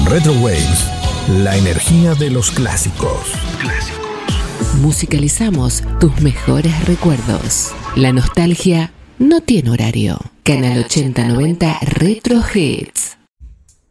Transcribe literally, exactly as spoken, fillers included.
Retro Waves, la energía de los clásicos. Clásicos. Musicalizamos tus mejores recuerdos. La nostalgia no tiene horario. Canal ochenta noventa Retro Hits.